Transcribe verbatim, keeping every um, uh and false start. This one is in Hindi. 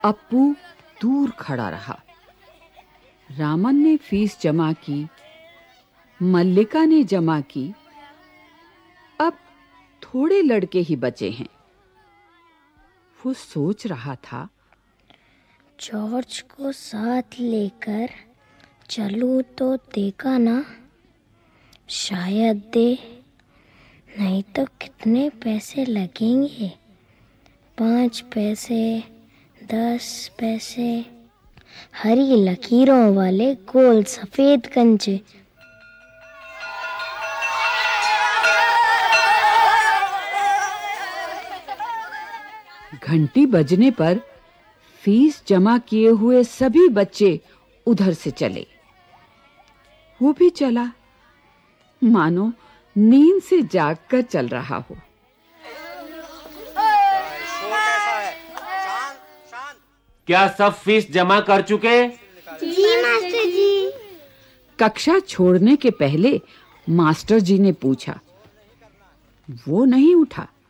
अप्पू दूर खड़ा रहा। रामन ने फीस जमा की, मल्लिका ने जमा की। अब थोड़े लड़के ही बचे हैं। वो सोच रहा था, जॉर्ज को साथ लेकर चलूं तो देगा ना, शायद दे, नहीं तो कितने पैसे लगेंगे? पाँच पैसे, दस पैसे, हरी लकीरों वाले गोल सफेद कंचे। घंटी बजने पर फीस जमा किए हुए सभी बच्चे उधर से चले। वो भी चला, मानो नींद से जागकर चल रहा हो। क्या सब फीस जमा कर चुके? जी मास्टर जी। कक्षा छोड़ने के पहले मास्टर जी ने पूछा। वो नहीं उठा।